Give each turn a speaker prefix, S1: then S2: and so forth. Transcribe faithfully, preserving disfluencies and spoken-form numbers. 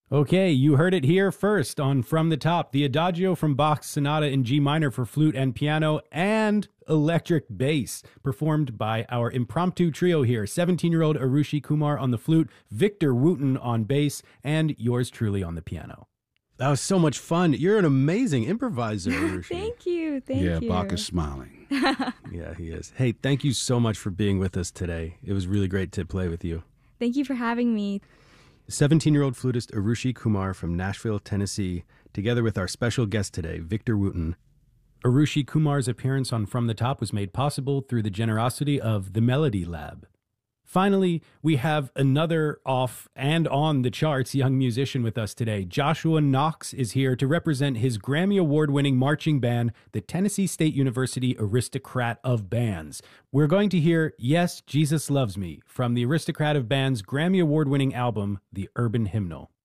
S1: Okay, you heard it here first on From the Top, the Adagio from Bach's Sonata in G minor for flute and piano and electric bass, performed by our impromptu trio here, seventeen-year-old Arushi Kumar on the flute, Victor Wooten on bass, and yours truly on the piano. That was so much fun. You're an amazing improviser, Arushi.
S2: Thank you, thank
S3: yeah,
S2: you.
S3: Yeah, Bach is smiling.
S1: Yeah, he is. Hey, thank you so much for being with us today. It was really great to play with you.
S2: Thank you for having me.
S1: seventeen-year-old flutist Arushi Kumar from Nashville, Tennessee, together with our special guest today, Victor Wooten. Arushi Kumar's appearance on From the Top was made possible through the generosity of the Melody Lab. Finally, we have another off and on the charts young musician with us today. Joshua Knox is here to represent his Grammy Award-winning marching band, the Tennessee State University Aristocrat of Bands. We're going to hear Yes, Jesus Loves Me from the Aristocrat of Bands' Grammy Award-winning album, The Urban Hymnal.